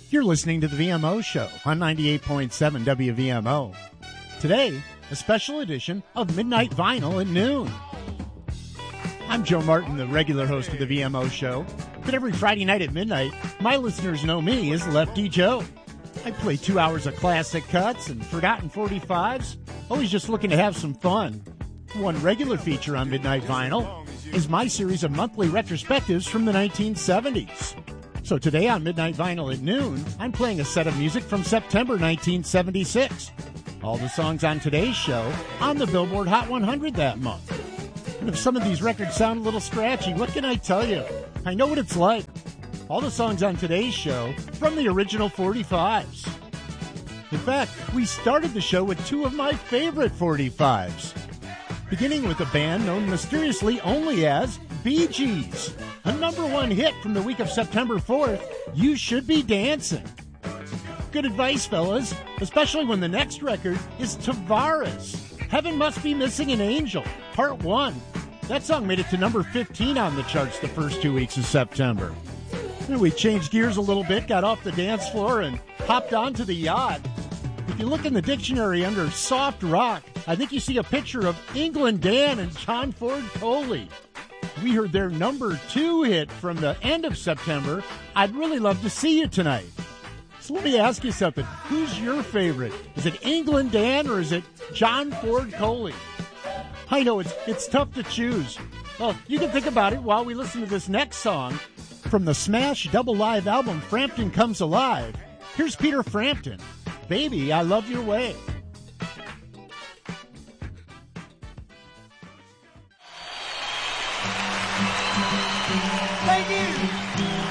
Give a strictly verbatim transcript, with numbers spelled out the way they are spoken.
You're listening to the V M O Show on ninety-eight point seven W V M O. Today, a special edition of Midnight Vinyl at noon. I'm Joe Martin, the regular host of the V M O Show. But every Friday night at midnight, my listeners know me as Lefty Joe. I play two hours of classic cuts and forgotten forty-fives, always just looking to have some fun. One regular feature on Midnight Vinyl is my series of monthly retrospectives from the nineteen seventies. So today on Midnight Vinyl at noon, I'm playing a set of music from September nineteen seventy-six. All the songs on today's show on the Billboard Hot one hundred that month. And if some of these records sound a little scratchy, what can I tell you? I know what it's like. All the songs on today's show from the original forty-fives. In fact, we started the show with two of my favorite forty-fives. Beginning with a band known mysteriously only as Bee Gees. A number one hit from the week of September fourth, You Should Be Dancing. Good advice, fellas, especially when the next record is Tavares. Heaven Must Be Missing an Angel, Part one. That song made it to number fifteen on the charts the first two weeks of September. And we changed gears a little bit, got off the dance floor, and hopped onto the yacht. If you look in the dictionary under soft rock, I think you see a picture of England Dan and John Ford Coley. We heard their number two hit from the end of September, I'd Really Love to See You Tonight. So let me ask you something. Who's your favorite? Is it England Dan or is it John Ford Coley? I know it's it's tough to choose. Well, you can think about it while we listen to this next song from the Smash double live album Frampton Comes Alive. Here's Peter Frampton. Baby, I Love Your Way.